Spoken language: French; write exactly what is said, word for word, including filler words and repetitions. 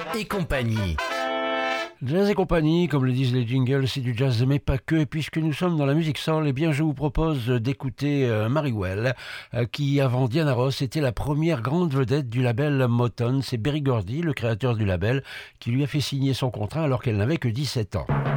et compagnie. Jazz et compagnie, comme le disent les jingles, c'est du jazz mais pas que. Et puisque nous sommes dans la musique soul, eh bien je vous propose d'écouter euh, Mary Well, euh, qui avant Diana Ross était la première grande vedette du label Motown. C'est Berry Gordy, le créateur du label, qui lui a fait signer son contrat alors qu'elle n'avait que dix-sept ans.